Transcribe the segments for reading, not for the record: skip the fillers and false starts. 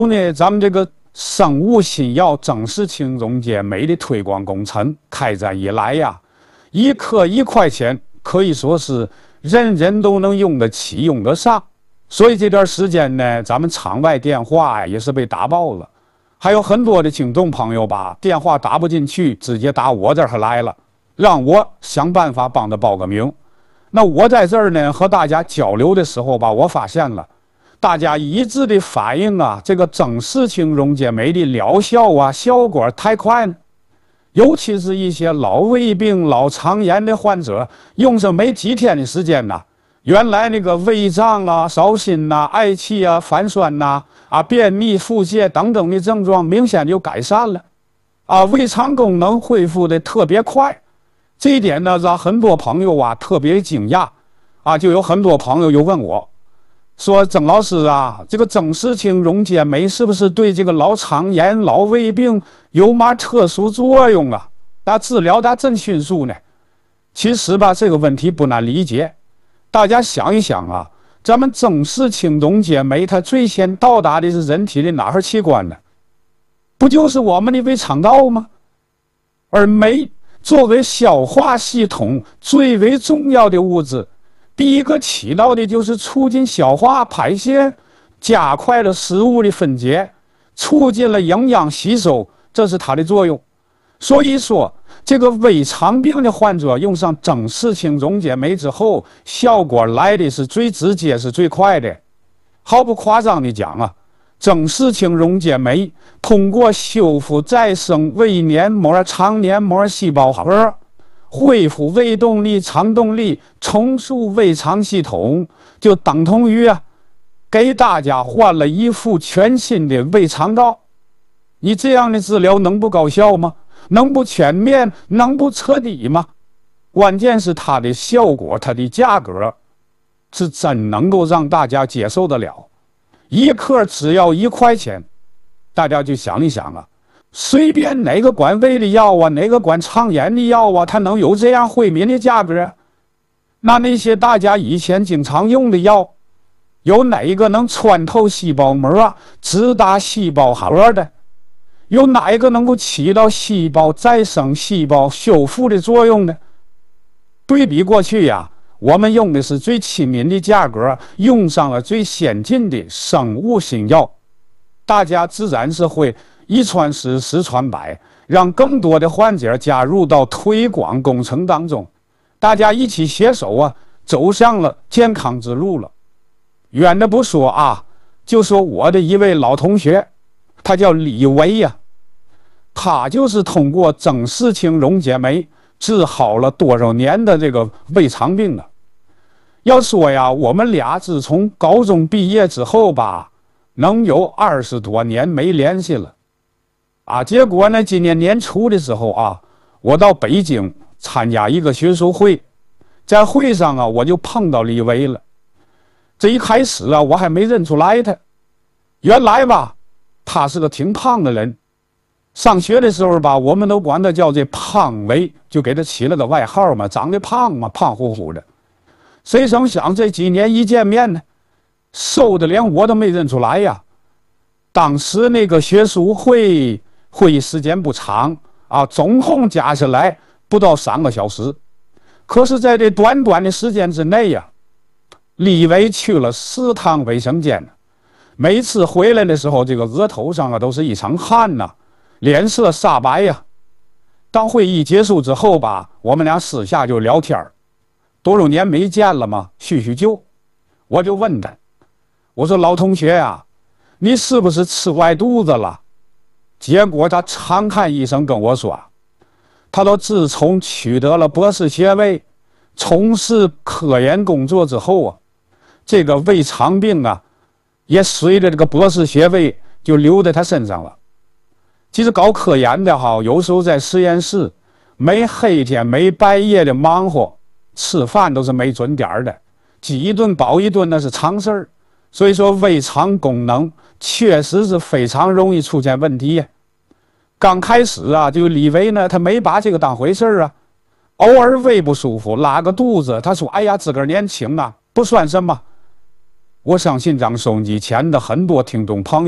呢，咱们这个生物新药正式清溶解酶的推广工程开展以来呀，一克1块钱，可以说是人人都能用得起、用得上。所以这段时间呢，咱们场外电话也是被打爆了，还有很多的听众朋友吧，电话打不进去，直接打我这儿来了，让我想办法帮他报个名。那我在这儿呢和大家交流的时候吧，我发现了大家一致的反应啊，这个增视清溶解酶的疗效啊，效果太快了。尤其是一些老胃病、老肠炎的患者，用上没几天的时间呐，原来那个胃胀啊、烧心呐、嗳气啊、反酸呐、便秘、腹泻等等的症状明显就改善了，胃肠功能恢复的特别快。这一点呢，让很多朋友啊特别惊讶，就有很多朋友又问我，说曾老师啊，这个增视清溶解酶是不是对这个老肠炎、老胃病有嘛特殊作用啊？治疗咋真迅速呢？其实吧，这个问题不难理解。大家想一想啊，咱们增视清溶解酶它最先到达的是人体的哪儿器官呢？不就是我们的胃肠道吗？而酶作为消化系统最为重要的物质，第一个起到的就是促进消化排泄，加快了食物的分解，促进了营养吸收，这是它的作用。所以说，这个胃肠病的患者用上增视清溶解酶之后，效果来的是最直接、是最快的。毫不夸张的讲啊，增视清溶解酶通过修复再生胃黏膜、肠黏膜细胞核，恢复胃动力、肠动力，重塑胃肠系统，就等同于给大家换了一副全新的胃肠道。你这样的治疗能不高效吗？能不全面？能不彻底吗？关键是它的效果，它的价格是真能够让大家接受得了。一克只要1块钱，大家就想一想啊，随便哪个管胃的药啊，哪个管肠炎的药啊，它能有这样惠民的价格啊？那些大家以前经常用的药，有哪一个能穿透细胞膜直达细胞核的？有哪一个能够起到细胞再生、细胞修复的作用呢？对比过去呀，我们用的是最亲民的价格，用上了最先进的生物新药，大家自然是会一传十，十传百，让更多的患者加入到推广工程当中，大家一起携手走向了健康之路了。远的不说就说我的一位老同学，他叫李维他就是通过增视清溶解酶治好了多少年的这个胃肠病了。要说我们俩自从高中毕业之后吧，能有20多年没联系了结果呢，今年年初的时候我到北京参加一个学术会，在会上我就碰到李维了。这一开始我还没认出来他，原来吧，他是个挺胖的人。上学的时候吧，我们都管他叫这胖维，就给他起了个外号嘛，长得胖嘛，胖乎乎的。谁成想这几年一见面呢，瘦的连我都没认出来呀。当时那个学术会议时间不长总共加起来不到3个小时。可是在这短短的时间之内李维去了4趟卫生间，每次回来的时候，这个额头上都是一场汗脸色煞白当会议结束之后吧，我们俩私下就聊天，多少年没见了嘛，叙叙旧。我就问他，我说老同学你是不是吃坏肚子了？结果他长叹一声跟我说，他说自从取得了博士学位，从事科研工作之后这个胃肠病也随着这个博士学位就留在他身上了。其实搞科研的有时候在实验室没黑天没白夜的忙活，吃饭都是没准点的，饥一顿饱一顿那是常事儿。所以说胃肠功能确实是非常容易出现问题刚开始就李维呢，他没把这个当回事偶尔胃不舒服拉个肚子，他说哎呀自个儿年轻不算什么。我相信让收音机前的很多听众朋友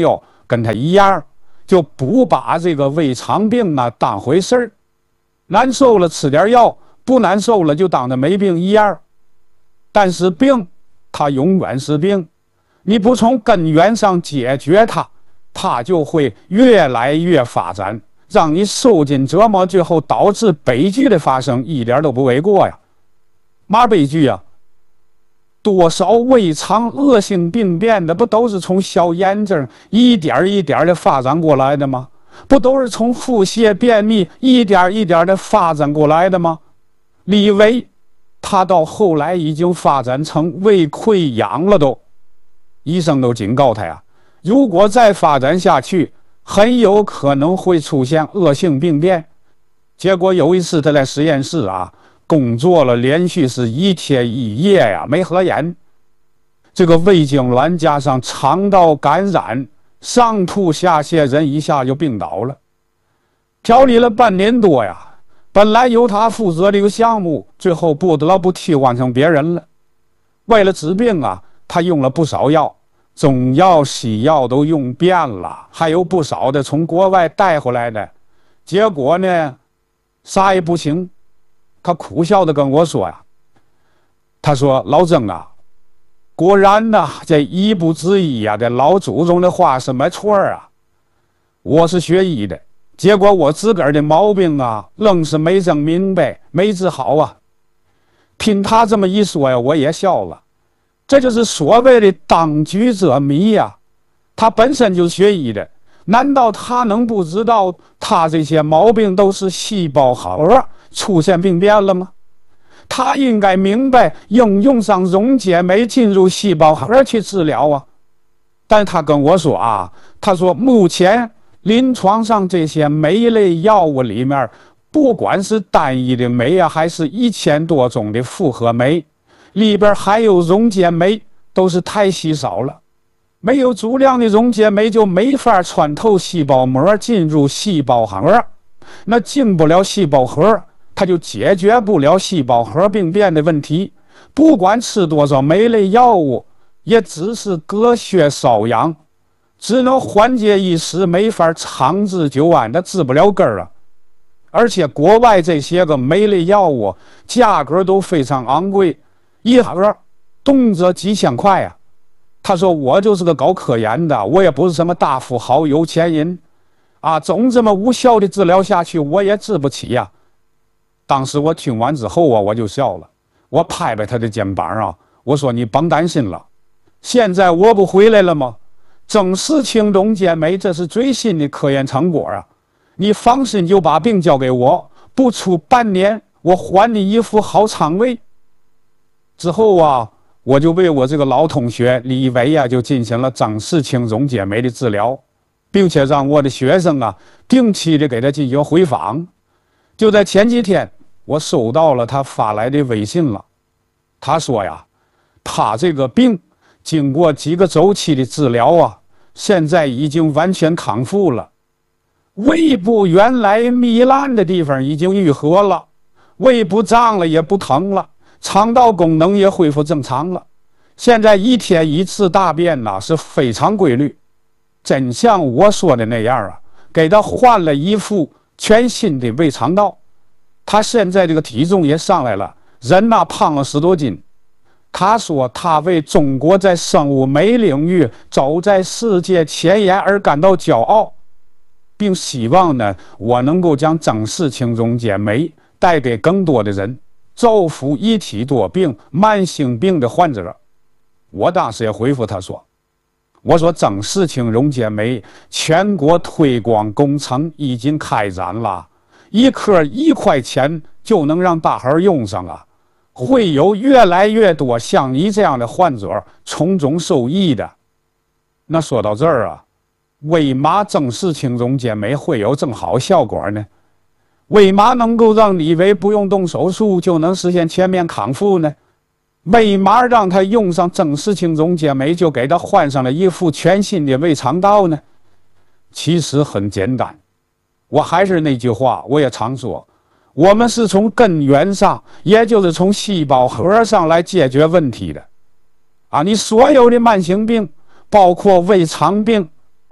跟他一样，就不把这个胃肠病啊当回事儿，难受了吃点药，不难受了就当他没病一样。但是病，它永远是病，你不从根源上解决它，它就会越来越发展，让你受尽折磨，最后导致悲剧的发生，一点都不为过呀。嘛悲剧啊？多少胃肠恶性病变的，不都是从小炎症一点一点的发展过来的吗？不都是从腹泻便秘一点一点的发展过来的吗？李维他到后来已经发展成胃溃疡了都，医生都警告他呀，如果再发展下去，很有可能会出现恶性病变。结果有一次他在实验室工作了连续是1天1夜呀，没合眼，这个胃痉挛加上肠道感染，上吐下泻，人一下就病倒了。调理了半年多呀，本来由他负责的一个项目，最后不得不替换成别人了。为了治病他用了不少药，中药西药都用遍了，还有不少的从国外带回来的，结果呢啥也不行。他苦笑的跟我说呀，他说老曾果然这医不知医这老祖宗的话是没错我是学医的，结果我自个儿的毛病愣是没整明白，没治好听他这么一说呀，我也笑了。这就是所谓的当局者迷他本身就学医的，难道他能不知道他这些毛病都是细胞核出现病变了吗？他应该明白应用上溶解酶进入细胞核去治疗但他跟我说他说目前临床上这些酶类药物里面，不管是单一的酶还是1000多种的复合酶，里边还有溶解酶，都是太稀少了。没有足量的溶解酶就没法穿透细胞膜进入细胞核，那进不了细胞核，它就解决不了细胞核病变的问题。不管吃多少酶类药物，也只是隔靴搔痒，只能缓解一时，没法长治久安，它治不了根儿而且国外这些个酶类药物价格都非常昂贵，一盒动辄几千块他说我就是个搞科研的，我也不是什么大富豪有钱人总这么无效的治疗下去，我也治不起当时我听完之后我就笑了，我拍拍他的肩膀我说你甭担心了，现在我不回来了吗？正视清溶解酶，这是最新的科研成果你放心就把病交给我，不出半年我还你一副好肠胃。之后我就为我这个老同学李维就进行了正视清溶解酶的治疗，并且让我的学生定期的给他进行回访。就在前几天，我收到了他发来的微信了。他说他这个病经过几个周期的治疗现在已经完全康复了。胃部原来糜烂的地方已经愈合了，胃不胀了也不疼了，肠道功能也恢复正常了。现在1天1次大便是非常规律，真像我说的那样给他换了一副全新的胃肠道。他现在这个体重也上来了，人胖了10多斤。他说他为中国在生物酶领域走在世界前沿而感到骄傲，并希望我能够将正视清溶解酶带给更多的人，造福一体多病慢性病的患者。我当时也回复他说，我说正视清溶解酶全国推广工程已经开展了，1颗1块钱就能让大伙用上会有越来越多像你这样的患者从中受益的。那说到这儿为嘛正视清溶解酶会有这么好效果呢？为嘛能够让李维不用动手术就能实现全面康复呢？为嘛让他用上正视清溶解酶就给他换上了一副全新的胃肠道呢？其实很简单，我还是那句话，我也常说，我们是从根源上，也就是从细胞核上来解决问题的你所有的慢性病，包括胃肠病、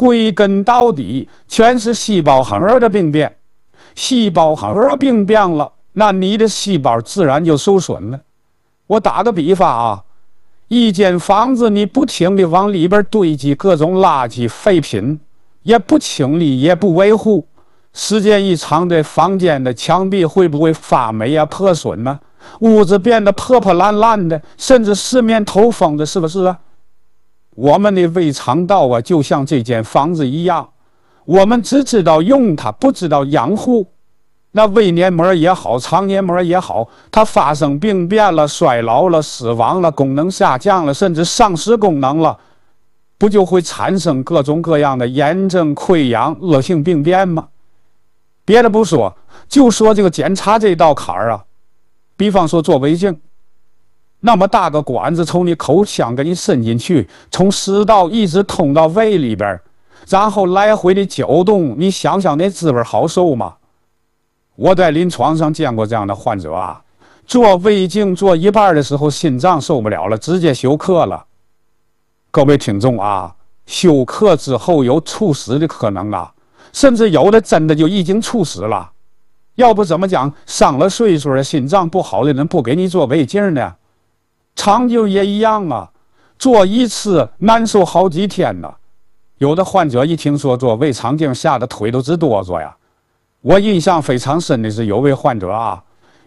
归根到底全是细胞核的病变。细胞核病变了，那你的细胞自然就受损了。我打个比方啊，一间房子你不停地往里边堆积各种垃圾废品，也不清理也不维护，时间一长，这房间的墙壁会不会发霉啊、破损呢？屋子变得破破烂烂的，甚至四面透风的，是不是啊？我们的胃肠道啊，就像这间房子一样，我们只知道用它，不知道养护。那胃黏膜也好，肠黏膜也好，它发生病变了、衰老了、死亡了、功能下降了，甚至丧失功能了，不就会产生各种各样的炎症、溃疡、恶性病变吗？别的不说，就说这个检查这道坎儿啊，比方说做胃镜，那么大个管子从你口腔给你伸进去，从食道一直通到胃里边，然后来回的搅动，你想想那滋味好受吗？我在临床上见过这样的患者啊，做胃镜做一半的时候心脏受不了了，直接休克了。各位听众啊，休克之后有猝死的可能啊，甚至有的真的就已经猝死了。要不怎么讲上了岁数的心脏不好的人不给你做胃镜呢？肠镜也一样啊，做一次难受好几天呢。有的患者一听说做胃肠镜，吓得腿都直哆嗦呀。我印象非常深的是有位患者啊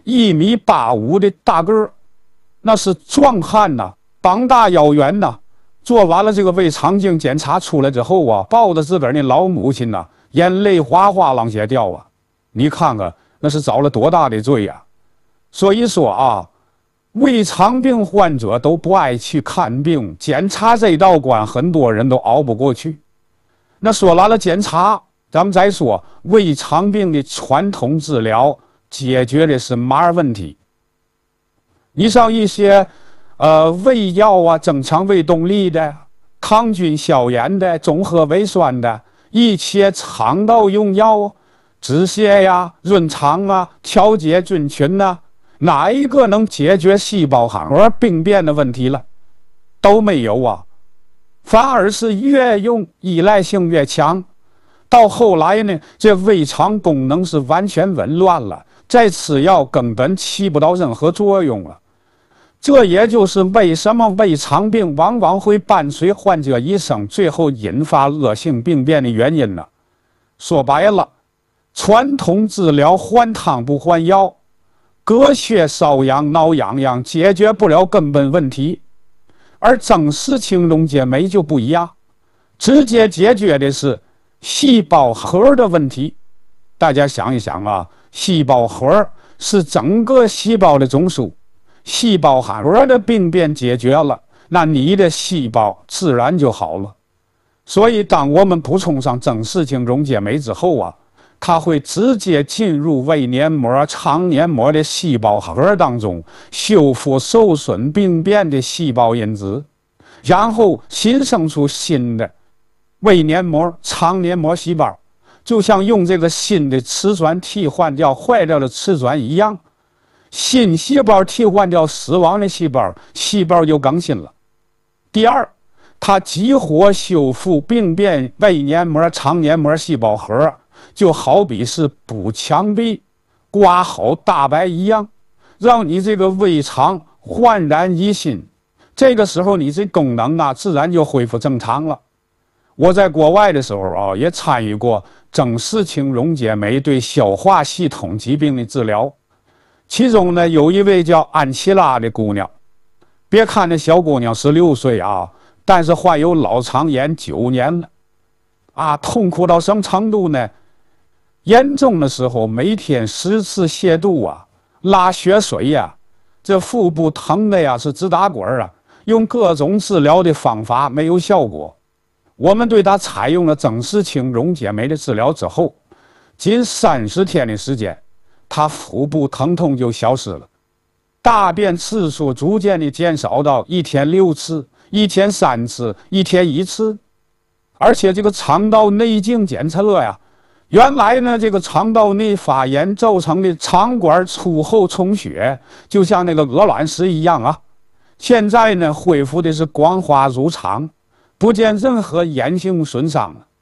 ，1.85米的大个儿，那是壮汉呐，膀大腰圆呐。做完了这个胃肠镜检查出来之后啊，抱着自个儿那老母亲呐，眼泪哗哗往下掉啊。你看看那是遭了多大的罪呀！所以说啊，胃肠病患者都不爱去看病，检查这道关很多人都熬不过去。那说完了检查，咱们再说胃肠病的传统治疗解决的是嘛问题？你像一些胃药啊，增强胃动力的、抗菌消炎的、中和胃酸的，一些肠道用药，止泻呀、润肠啊、调节菌群呐，哪一个能解决细胞核病变的问题了？都没有啊，反而是越用依赖性越强。到后来呢，这胃肠功能是完全紊乱了，再吃药根本起不到任何作用了。这也就是为什么胃肠病往往会伴随患者一生，最后引发恶性病变的原因呢。说白了，传统治疗换汤不换药，隔靴搔痒挠痒痒，解决不了根本问题。而正式轻溶解酶就不一样，直接解决的是细胞核的问题。大家想一想啊，细胞核是整个细胞的总数，细胞核的病变解决了，那你的细胞自然就好了。所以当我们补充上正式轻溶解酶之后啊，它会直接进入胃黏膜、肠黏膜的细胞核当中，修复受损病变的细胞因子，然后新生出新的胃黏膜、肠黏膜细胞，就像用这个新的瓷砖替换掉坏掉的瓷砖一样，新细胞替换掉死亡的细胞，细胞就更新了。第二，它激活修复病变胃黏膜、肠黏膜细胞核，就好比是补墙壁、刮好大白一样，让你这个胃肠焕然一新。这个时候你这功能啊，自然就恢复正常了。我在国外的时候啊，也参与过正式轻溶解酶对消化系统疾病的治疗。其中呢，有一位叫安琪拉的姑娘，别看那小姑娘16岁啊，但是患有脑肠炎9年了，啊，痛苦到什么程度呢？严重的时候每天10次泻肚啊，拉血水呀，这腹部疼的呀是直打滚啊，用各种治疗的方法没有效果。我们对她采用了正式轻溶解酶的治疗之后，仅30天的时间，她腹部疼痛就消失了，大便次数逐渐的减少到1天6次、1天3次、1天1次。而且这个肠道内镜检测呀，原来呢这个肠道内发炎造成的肠管粗厚充血，就像那个鹅卵石一样啊，现在呢恢复的是光滑如常，不见任何炎性损伤了。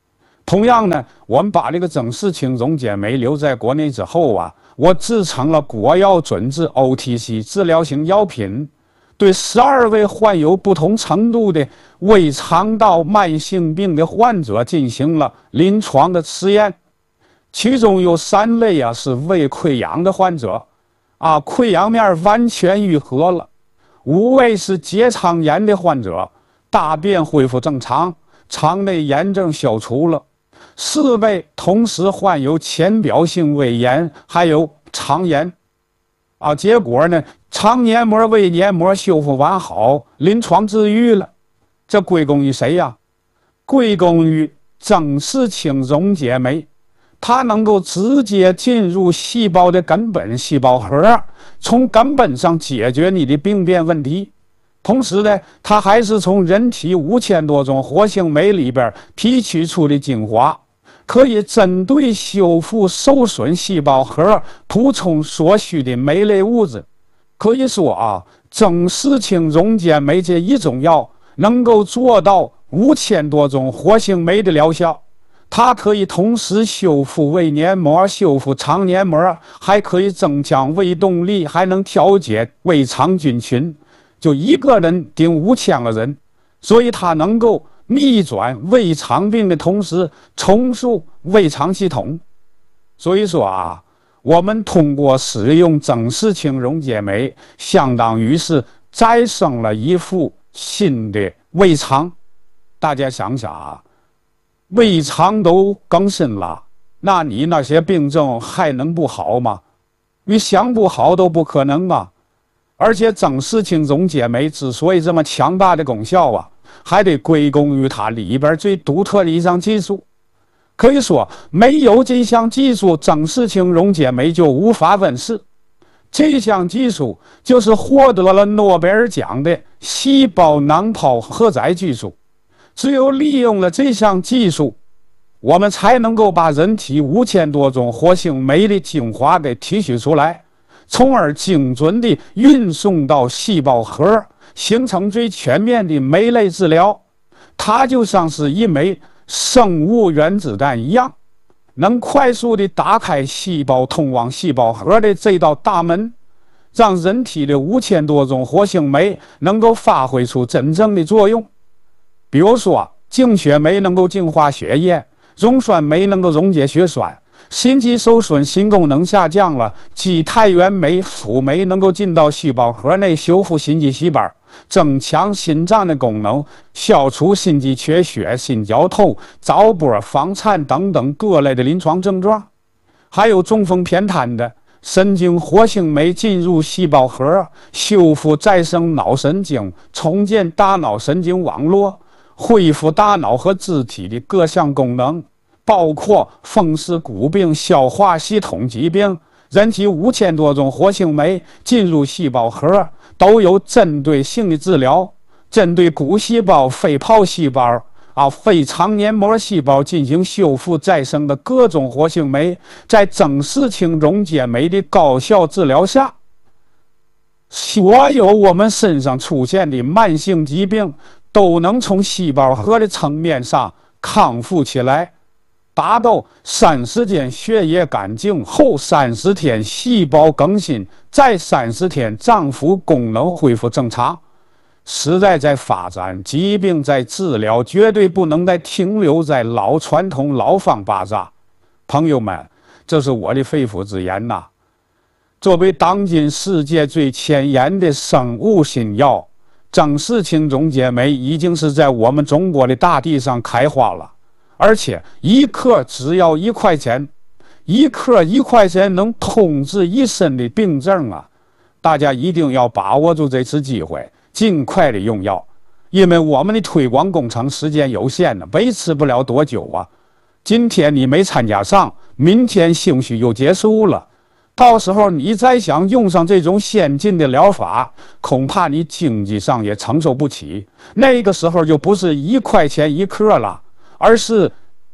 同样呢，我们把这个整氏青溶解酶留在国内之后啊，我制成了国药准字 OTC 治疗型药品，对12位患有不同程度的胃肠道慢性病的患者进行了临床的实验，其中有3类啊是胃溃疡的患者，溃疡面完全愈合了；5位是结肠炎的患者，大便恢复正常，肠内炎症消除了；4位同时患有浅表性胃炎，还有肠炎。结果呢，肠黏膜、胃黏膜修复完好，临床治愈了。这归功于谁呀？归功于整氏青溶解酶，它能够直接进入细胞的根本细胞核，从根本上解决你的病变问题。同时呢，它还是从人体5000多种活性酶里边提取出的精华，可以针对修复受损细胞核补充所需的酶类物质。可以说整氏青溶解酶这一种药能够做到5000多种活性酶的疗效。它可以同时修复胃黏膜、修复肠黏膜，还可以增强胃动力，还能调节胃肠菌群。就一个人顶5000个人，所以它能够逆转胃肠病的同时重塑胃肠系统。所以说我们通过使用整氏青溶解酶，相当于是再生了一副新的胃肠。大家想想胃肠都更新了，那你那些病症还能不好吗？你想不好都不可能啊！而且整氏青溶解酶之所以这么强大的功效还得归功于它里边最独特的一项技术。可以说，没有这项技术，整氏青溶解酶就无法问世。这项技术就是获得了诺贝尔奖的细胞囊泡荷载技术。只有利用了这项技术，我们才能够把人体5000多种活性酶的精华给提取出来，从而精准地运送到细胞核，形成最全面的酶类治疗。它就像是一枚生物原子弹一样，能快速地打开细胞通往细胞核的这道大门，让人体的5000多种活性酶能够发挥出真正的作用。比如说，净血酶能够净化血液，溶酸酶能够溶解血栓，心肌受损、心功能下降了，肌肽原酶、辅酶能够进到细胞核内修复心肌细胞，增强心脏的功能，消除心肌缺血、心绞痛、早搏、房颤等等各类的临床症状。还有中风偏瘫的神经活性酶进入细胞核，修复再生脑神经，重建大脑神经网络，恢复大脑和肢体的各项功能，包括风湿骨病、消化系统疾病。人体5000多种活性酶进入细胞核，都有针对性的治疗，针对骨细胞、肺泡细胞肺肠黏膜细胞进行修复再生的各种活性酶，在整氏青溶解酶的高效治疗下，所有我们身上出现的慢性疾病都能从细胞核的层面上康复起来，达到30天血液干净后30天细胞更新，再30天脏腑功能恢复正常。时代在发展，疾病在治疗，绝对不能再停留在老传统、老方巴扎。朋友们，这是我的肺腑之言呐。作为当今世界最前沿的生物新药，整氏青溶解酶已经是在我们中国的大地上开花了，而且一克只要1块钱，一克1块钱能通治一身的病症啊！大家一定要把握住这次机会，尽快的用药，因为我们的推广工程时间有限呢，维持不了多久啊。今天你没参加上，明天兴许又结束了。到时候你再想用上这种先进的疗法，恐怕你经济上也承受不起。那个时候就不是1块钱1克了，而是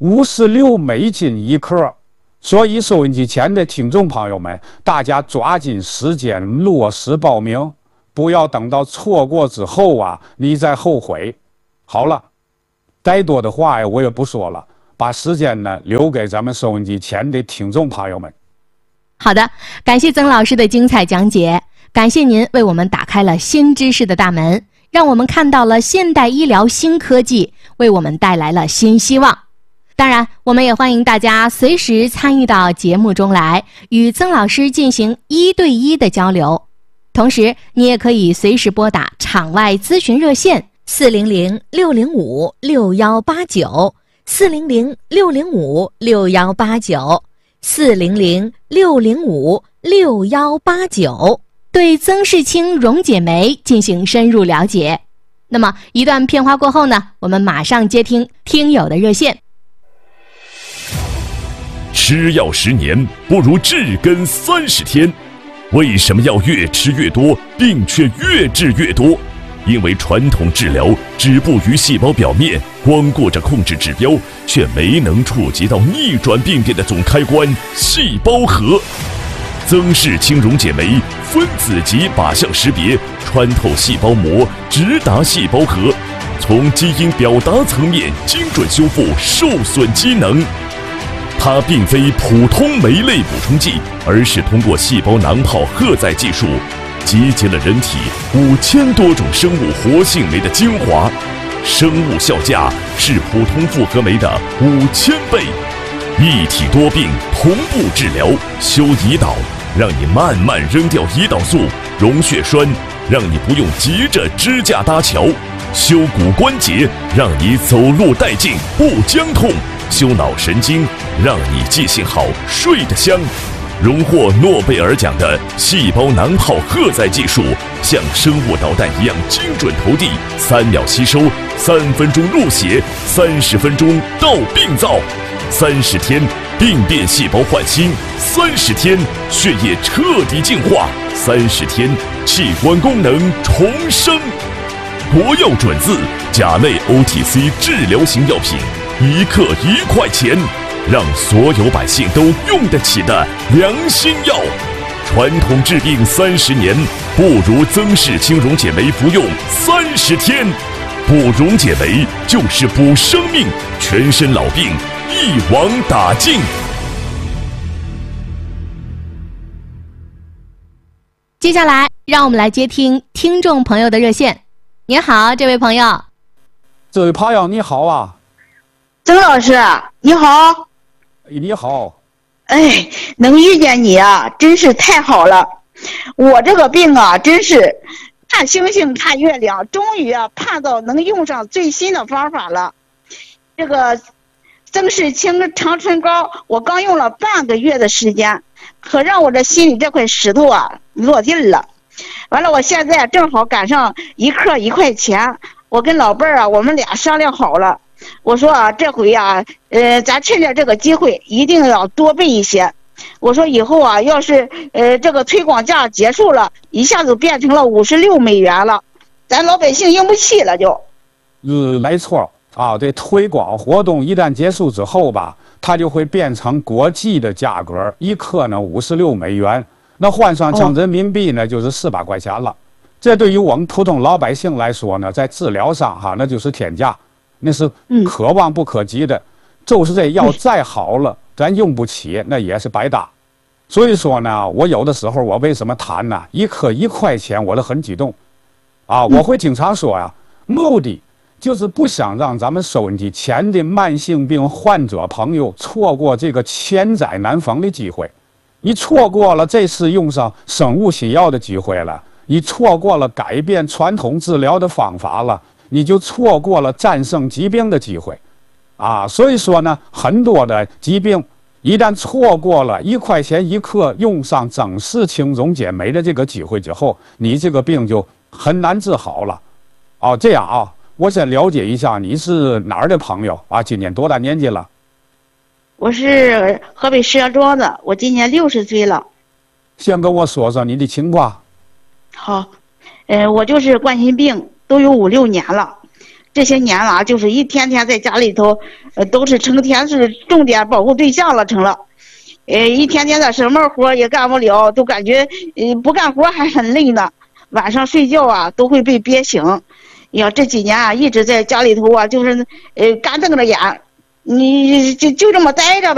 56美金1克。所以收音机前的听众朋友们，大家抓紧时间落实报名，不要等到错过之后你再后悔。好了，再多的话我也不说了， 把时间呢留给咱们收音机前的听众朋友们。 好的，感谢曾老师的精彩讲解，感谢您为我们打开了新知识的大门，让我们看到了现代医疗新科技为我们带来了新希望。当然，我们也欢迎大家随时参与到节目中来，与曾老师进行1对1的交流。同时，你也可以随时拨打场外咨询热线400-605-6189，400-605-6189，对曾氏青溶解酶进行深入了解。那么一段片花过后呢，我们马上接听听友的热线。 吃药10年不如治根30天，为什么要越吃越多，病却越治越多？因为传统治疗止步于细胞表面，光顾着控制指标，却没能触及到逆转病变的总开关——细胞核。曾氏青溶解酶分子级靶向识别，穿透细胞膜，直达细胞核，从基因表达层面精准修复受损机能。它并非普通酶类补充剂，而是通过细胞囊泡荷载技术，集结了人体5000多种生物活性酶的精华，生物效价是普通复合酶的5000倍。一体多病，同步治疗，修胰岛，让你慢慢扔掉胰岛素；溶血栓，让你不用急着支架搭桥；修骨关节，让你走路带劲不僵痛；修脑神经，让你记性好睡得香。荣获诺贝尔奖的细胞囊泡荷载技术，像生物导弹一样精准投递，3秒吸收，3分钟入血，30分钟到病灶，30天病变细胞焕新，30天血液彻底净化，30天器官功能重生。国药准字甲类 OTC 治疗型药品，1克1块钱，让所有百姓都用得起的良心药。传统治病30年，不如曾氏青溶解酶服用30天。补溶解酶就是补生命，全身老病一网打尽。 接下来，让我们来接听听众朋友的热线。您好，这位朋友。 这位朋友你好啊。 曾老师你好。 你好。 哎，能遇见你啊，真是太好了。我这个病啊，真是看星星看月亮，终于啊盼到能用上最新的方法了。这个曾氏青长春膏，我刚用了半个月的时间，可让我这心里这块石头啊落地了。完了，我现在正好赶上1克1块钱，我跟老伴儿啊，我们俩商量好了。我说啊，这回啊，咱趁着这个机会，一定要多备一些。我说以后啊，要是这个推广价结束了，一下子变成了56美元了，咱老百姓用不起了就。 没错啊，这推广活动一旦结束之后吧，它就会变成国际的价格，1克呢56美元，那换算成人民币呢就是400块钱了。这对于我们普通老百姓来说呢，在治疗上哈，那就是天价。那是可望不可及的，就是这药再好了，咱用不起，那也是白搭。所以说呢，我有的时候我为什么谈呢？1克1块钱，我都很激动，啊，我会经常说呀，目的就是不想让咱们收音机前的慢性病患者朋友错过这个千载难逢的机会。你错过了这次用上生物新药的机会了，你错过了改变传统治疗的方法了。你就错过了战胜疾病的机会，啊，所以说呢，很多的疾病一旦错过了1块钱1克用上曾氏青溶解酶的这个机会之后，你这个病就很难治好了。哦，这样啊，我先了解一下你是哪儿的朋友啊？今年多大年纪了？ 我是河北石家庄的，我今年60岁了。 先跟我说说你的情况。 好，我就是冠心病。都有5、6年了，这些年了，就是一天天在家里头，都是成天是重点保护对象了，成了，一天天的什么活也干不了，都感觉不干活还很累呢。晚上睡觉啊都会被憋醒。呀，这几年啊一直在家里头啊，就是干瞪着眼， 你就这么待着呗。